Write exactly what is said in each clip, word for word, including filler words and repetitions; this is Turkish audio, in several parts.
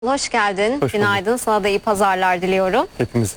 Hoş geldin. Hoş Günaydın. Sana da iyi pazarlar diliyorum. Hepimize.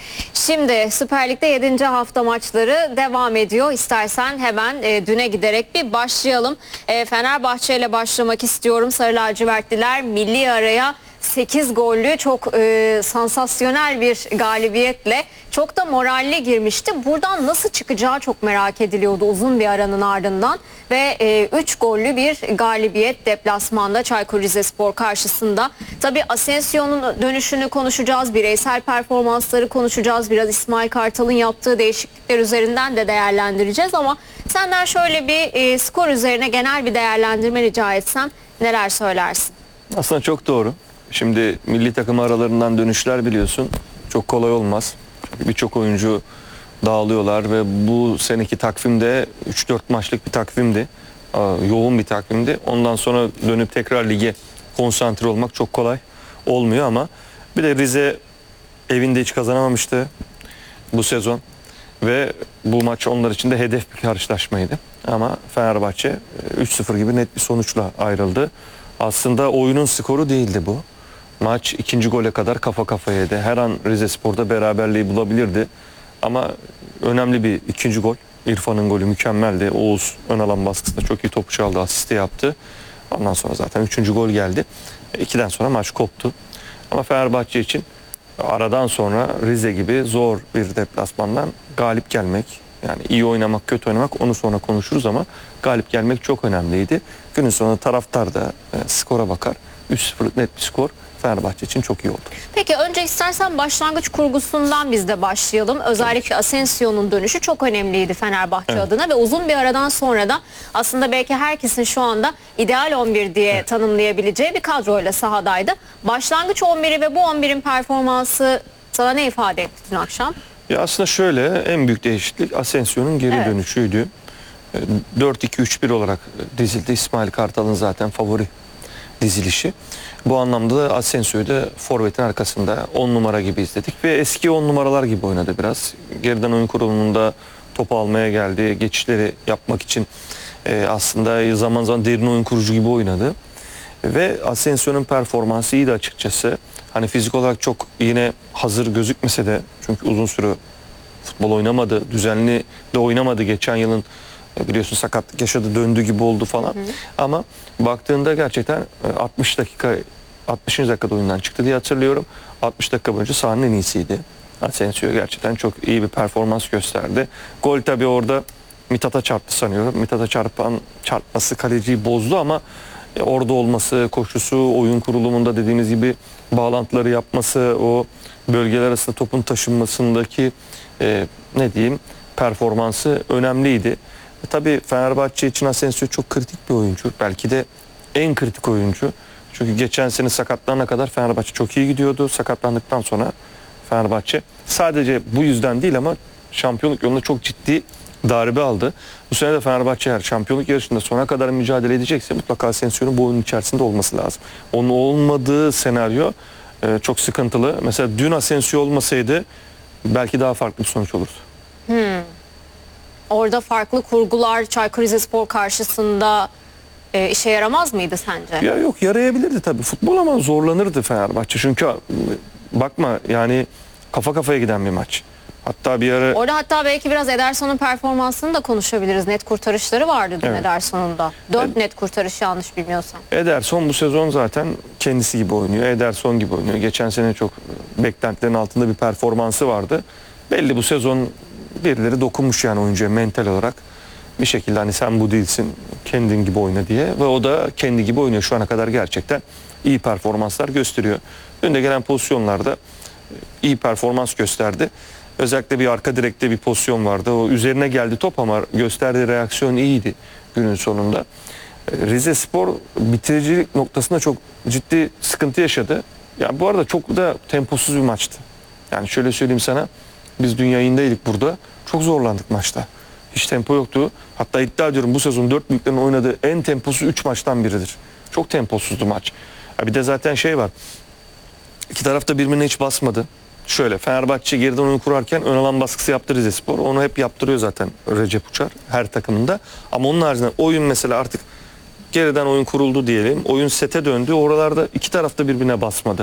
Şimdi Süper Lig'de yedinci hafta maçları devam ediyor. İstersen hemen e, düne giderek bir başlayalım. E, Fenerbahçe ile başlamak istiyorum. Sarı lacivertliler milli araya sekiz gollü çok e, sansasyonel bir galibiyetle çok da moralli girmişti. Buradan nasıl çıkacağı çok merak ediliyordu uzun bir aranın ardından. Ve üç gollü bir galibiyet deplasmanda Çaykur Rizespor karşısında. Tabii Asensio'nun dönüşünü konuşacağız, bireysel performansları konuşacağız. Biraz İsmail Kartal'ın yaptığı değişiklikler üzerinden de değerlendireceğiz. Ama senden şöyle bir e, skor üzerine genel bir değerlendirme rica etsem neler söylersin? Aslında çok doğru. Şimdi milli takım aralarından dönüşler biliyorsun çok kolay olmaz. Birçok oyuncu dağılıyorlar ve bu seneki takvimde üç dört maçlık bir takvimdi. Yoğun bir takvimdi. Ondan sonra dönüp tekrar lige konsantre olmak çok kolay olmuyor ama bir de Rize evinde hiç kazanamamıştı bu sezon ve bu maç onlar için de hedef bir karşılaşmaydı. Ama Fenerbahçe üç sıfır gibi net bir sonuçla ayrıldı. Aslında oyunun skoru değildi bu. Maç ikinci gole kadar kafa kafayaydı. Her an Rizespor'da beraberliği bulabilirdi. Ama önemli bir ikinci gol. İrfan'ın golü mükemmeldi. Oğuz ön alan baskısında çok iyi topu çaldı, asisti yaptı. Ondan sonra zaten üçüncü gol geldi. İkiden sonra maç koptu. Ama Fenerbahçe için aradan sonra Rize gibi zor bir deplasmandan galip gelmek, yani iyi oynamak, kötü oynamak onu sonra konuşuruz ama galip gelmek çok önemliydi. Günün sonunda taraftar da e, skora bakar. üç sıfırlık net bir skor Fenerbahçe için çok iyi oldu. Peki önce istersen başlangıç kurgusundan biz de başlayalım. Özellikle Asensio'nun dönüşü çok önemliydi Fenerbahçe evet. adına ve uzun bir aradan sonra da aslında belki herkesin şu anda ideal on bir diye evet. tanımlayabileceği bir kadroyla sahadaydı. Başlangıç on biri ve bu on birin performansı sana ne ifade etti dün akşam? Ya aslında şöyle, en büyük değişiklik Asensio'nun geri evet. dönüşüydü. dört iki üç bir olarak dizildi. İsmail Kartal'ın zaten favori dizilişi. Bu anlamda da Asensio'yu da forvetin arkasında on numara gibi izledik ve eski on numaralar gibi oynadı biraz. Geriden oyun kurulumunda topu almaya geldi. Geçişleri yapmak için e, aslında zaman zaman derin oyun kurucu gibi oynadı. Ve Asensio'nun performansı iyiydi açıkçası. Hani fizik olarak çok yine hazır gözükmese de, çünkü uzun süre futbol oynamadı, düzenli de oynamadı geçen yılın. Biliyorsun sakatlık yaşadı, döndü gibi oldu falan. Hı hı. Ama baktığında gerçekten altmış dakika altmışıncı dakikada oyundan çıktı diye hatırlıyorum. altmış dakika boyunca sahanın en iyisiydi. Asensio gerçekten çok iyi bir performans gösterdi. Gol tabii orada Mithat'a çarptı sanıyorum. Mithat'a çarpan çarpması kaleciyi bozdu ama orada olması, koşusu, oyun kurulumunda dediğimiz gibi bağlantıları yapması, o bölgeler arasında topun taşınmasındaki e, ne diyeyim performansı önemliydi. E, tabii Fenerbahçe için Asensio çok kritik bir oyuncu. Belki de en kritik oyuncu. Çünkü geçen sene sakatlanana kadar Fenerbahçe çok iyi gidiyordu. Sakatlandıktan sonra Fenerbahçe sadece bu yüzden değil ama şampiyonluk yolunda çok ciddi darbe aldı. Bu sene de Fenerbahçe eğer şampiyonluk yarışında sona kadar mücadele edecekse mutlaka Asensio'nun bu oyunun içerisinde olması lazım. Onun olmadığı senaryo e, çok sıkıntılı. Mesela dün Asensio olmasaydı belki daha farklı bir sonuç olurdu. Hmm. Orada farklı kurgular Çaykur Rizespor karşısında e, işe yaramaz mıydı sence? Ya yok, yarayabilirdi tabii futbol ama zorlanırdı Fenerbahçe. Çünkü bakma yani kafa kafaya giden bir maç. Hatta bir ara... Orada hatta belki biraz Ederson'un performansını da konuşabiliriz. Net kurtarışları vardı dün evet. Ederson'un da. dört Ed... net kurtarış yanlış bilmiyorsam. Ederson bu sezon zaten kendisi gibi oynuyor. Ederson gibi oynuyor. Geçen sene çok beklentilerin altında bir performansı vardı. Belli bu sezon birileri dokunmuş yani oyuncuya mental olarak. Bir şekilde hani sen bu değilsin, kendin gibi oyna diye ve o da kendi gibi oynuyor. Şu ana kadar gerçekten iyi performanslar gösteriyor. Önde gelen pozisyonlarda iyi performans gösterdi. Özellikle bir arka direkte bir pozisyon vardı. O üzerine geldi top ama gösterdiği reaksiyon iyiydi günün sonunda. Rizespor bitiricilik noktasında çok ciddi sıkıntı yaşadı. Yani bu arada çok da temposuz bir maçtı. Yani şöyle söyleyeyim sana, biz dün yayındaydık burada. Çok zorlandık maçta. Hiç tempo yoktu. Hatta iddia ediyorum bu sezon dört büyüklerin oynadığı en temposuz üç maçtan biridir. Çok temposuzdu maç. Bir de zaten şey var. İki taraf da birbirine hiç basmadı. Şöyle Fenerbahçe geriden oyun kurarken ön alan baskısı yaptı Rizespor. Onu hep yaptırıyor zaten Recep Uçar her takımında. Ama onun haricinde oyun mesela artık Geriden oyun kuruldu diyelim. Oyun sete döndü. Oralarda iki taraf da birbirine basmadı.